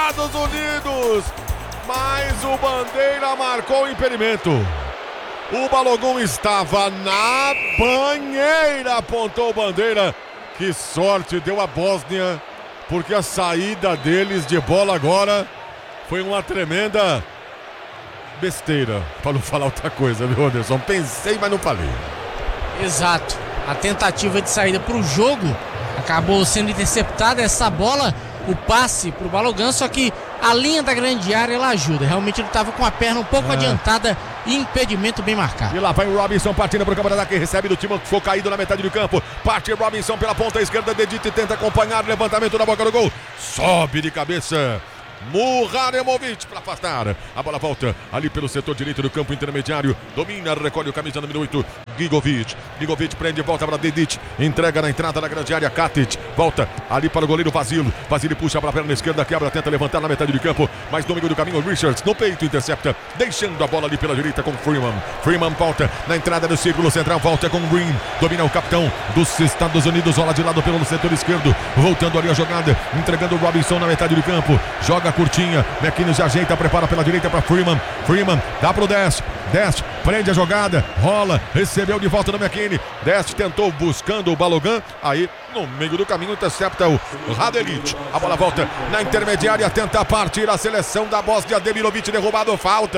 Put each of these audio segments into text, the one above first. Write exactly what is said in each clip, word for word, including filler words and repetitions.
Estados Unidos. Mas o Bandeira marcou o impedimento. O Balogun estava na banheira, apontou o Bandeira. Que sorte deu a Bósnia, porque a saída deles de bola agora foi uma tremenda besteira, para não falar outra coisa, viu, Anderson? Pensei, mas não falei. Exato. A tentativa de saída para o jogo acabou sendo interceptada. Essa bola, o passe para o Balogun, só que a linha da grande área ela ajuda. Realmente ele estava com a perna um pouco é. adiantada e impedimento bem marcado. E lá vai o Robinson partindo para o campo de ataque, recebe do time que foi caído na metade do campo. Parte Robinson pela ponta esquerda, Dedite tenta acompanhar, levantamento na boca do gol. Sobe de cabeça Muharemovic para afastar. A bola volta ali pelo setor direito do campo intermediário. Domina, recolhe o camisa número oito, Gigovic. Gigovic prende, volta para Dedic. Entrega na entrada da grande área, Katic. Volta ali para o goleiro Vasile. Vasile puxa para a perna esquerda, quebra, tenta levantar na metade do campo. Mas no meio do caminho, Richards no peito intercepta. Deixando a bola ali pela direita com Freeman. Freeman volta na entrada do círculo central, volta com Green. Domina o capitão dos Estados Unidos, rola de lado pelo setor esquerdo. Voltando ali a jogada, entregando o Robinson na metade do campo. Joga curtinha, McKinney já ajeita, prepara pela direita para Freeman. Freeman dá pro Dest. Dest prende a jogada, rola, recebeu de volta no McKinney. Dest tentou buscando o Balogun, aí no meio do caminho intercepta o Radelic. A bola volta na intermediária, tenta partir a seleção da Bósnia. Demirovic derrubado, falta.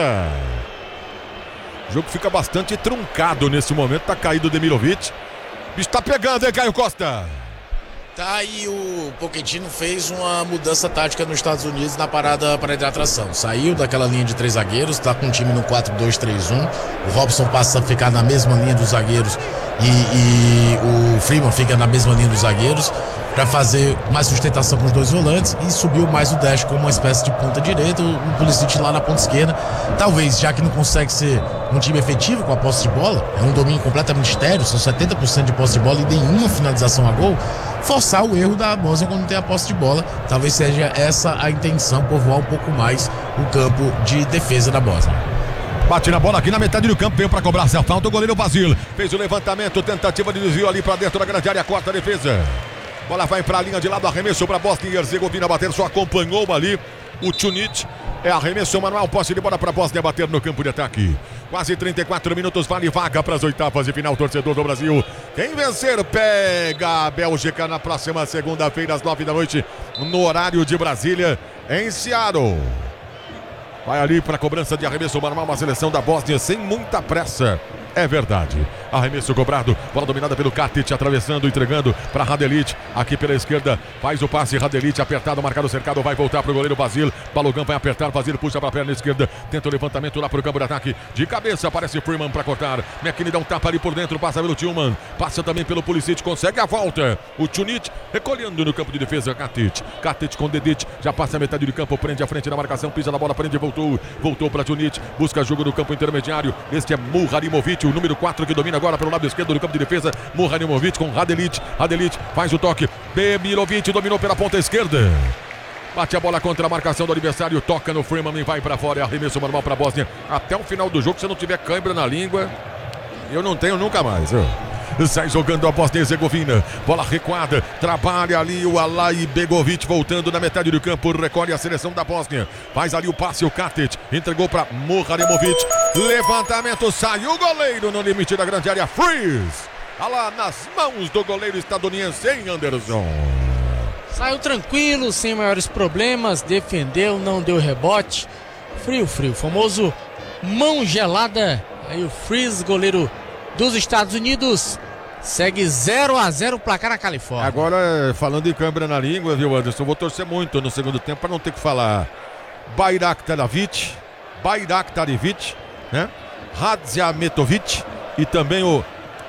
O jogo fica bastante truncado nesse momento, tá caído o Demirovic. O bicho tá pegando, hein, Caio Costa? Tá aí, o Pochettino fez uma mudança tática nos Estados Unidos na parada para a atração. Saiu daquela linha de três zagueiros, tá com o time no quatro dois três um. O Robson passa a ficar na mesma linha dos zagueiros e, e o Freeman fica na mesma linha dos zagueiros para fazer mais sustentação com os dois volantes, e subiu mais o Dash como uma espécie de ponta direita, o Pulisic lá na ponta esquerda. Talvez, já que não consegue ser um time efetivo com a posse de bola, é um domínio completamente estéril, são setenta por cento de posse de bola e nenhuma finalização a gol, forçar o erro da Bósnia quando tem a posse de bola. Talvez seja essa a intenção, povoar um pouco mais o campo de defesa da Bósnia. Bate na bola aqui na metade do campo, veio para cobrar essa falta o goleiro Vasile. Fez o levantamento, tentativa de desvio ali para dentro da grande área, corta a defesa. Bola vai para a linha de lado, arremesso para a Bósnia e Herzegovina bater, só acompanhou ali o Tchunic. É arremesso manual, posse de bola para a Bósnia bater no campo de ataque. Quase trinta e quatro minutos, vale vaga para as oitavas de final, torcedor do Brasil. Quem vencer pega a Bélgica na próxima segunda-feira às nove da noite, no horário de Brasília, em Seattle. Vai ali para a cobrança de arremesso manual, uma seleção da Bósnia sem muita pressa. É verdade. Arremesso cobrado, bola dominada pelo Katic, atravessando, entregando para Radelic, aqui pela esquerda, faz o passe, Radelic apertado, marcado, cercado, vai voltar para o goleiro Vasile. Balogun vai apertar, Vasile puxa para a perna esquerda, tenta o levantamento lá para o campo de ataque, de cabeça, aparece Freeman para cortar, McKinney dá um tapa ali por dentro, passa pelo Tillman, passa também pelo Pulisic, consegue a volta, o Tchunic recolhendo no campo de defesa, Katic, Katic com Dedic, já passa a metade do campo, prende a frente na marcação, pisa na bola, prende, voltou, voltou para Tchunic, busca jogo no campo intermediário, este é Muharimovic, o número quatro que domina agora pelo lado esquerdo do campo de defesa, Muharimovic com Radelic, Radelic faz o toque, Demirovic dominou pela ponta esquerda, bate a bola contra a marcação do adversário, toca no Freeman e vai para fora, é arremesso normal para a Bósnia, até o final do jogo, se não tiver cãibra na língua, eu não tenho nunca mais, viu? Sai jogando a Bósnia e Herzegovina, bola recuada, trabalha ali o Alai Begovic voltando na metade do campo, recolhe a seleção da Bósnia, faz ali o passe, o Katic entregou para Muharimovic, levantamento, saiu o goleiro no limite da grande área, freeze, tá lá nas mãos do goleiro estadunidense, hein, Anderson? Saiu tranquilo, sem maiores problemas, defendeu, não deu rebote, frio, frio, famoso mão gelada, aí o freeze, goleiro dos Estados Unidos, segue zero a zero o placar na Califórnia. Agora, falando de câimbra na língua, viu, Anderson, vou torcer muito no segundo tempo para não ter que falar Bayraktaravic, Bayraktaravic, né? Hadziametovic e também o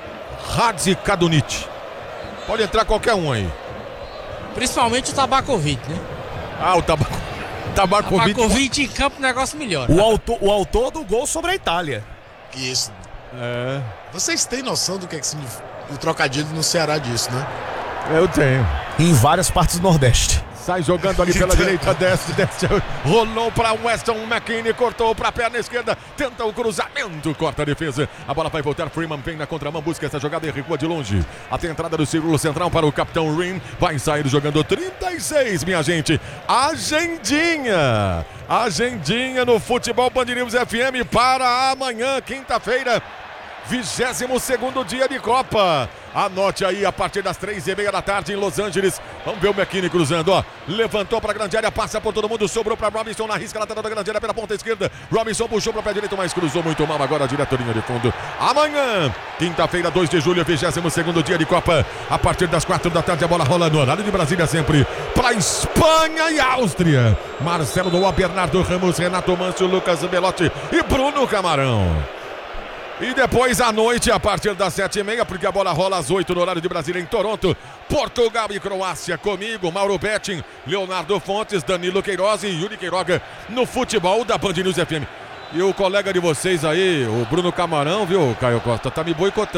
Hadzikadunic. Pode entrar qualquer um aí. Principalmente o Tabakovic, né? Ah, o Tabaco... Tabakovic. Tabakovic em campo, o negócio melhor. O autor, o autor do gol sobre a Itália. Isso. É. Vocês têm noção do que é que significa o trocadilho no Ceará disso, né? Eu tenho. Em várias partes do Nordeste. Sai jogando ali pela direita, desce, desce. Rolou para Weston McKennie, cortou para a perna esquerda. Tenta o cruzamento, corta a defesa. A bola vai voltar. Freeman vem na contramão, busca essa jogada e recua de longe. Até a entrada do círculo central para o capitão Rim. Vai sair jogando trinta e seis, minha gente. Agendinha. Agendinha no Futebol Band News F M para amanhã, quinta-feira. vigésimo segundo dia de Copa. Anote aí a partir das três e meia da tarde em Los Angeles. Vamos ver o McKennie cruzando, ó. Levantou para a grande área, passa por todo mundo, sobrou para Robinson na risca lateral da grande área pela ponta esquerda. Robinson puxou para o pé direito, mas cruzou muito mal agora a diretoria de fundo. Amanhã, quinta-feira, dois de julho, vigésimo segundo dia de Copa. A partir das quatro da tarde a bola rola no horário de Brasília sempre para Espanha e Áustria. Marcelo Noah, Bernardo Ramos, Renato Mancio, Lucas Belotti e Bruno Camarão. E depois à noite, a partir das sete e meia, porque a bola rola às oito no horário de Brasília em Toronto. Portugal e Croácia comigo, Mauro Betting, Leonardo Fontes, Danilo Queiroz e Yuri Queiroga no futebol da Band News F M. E o colega de vocês aí, o Bruno Camarão, viu, Caio Costa, tá me boicotando.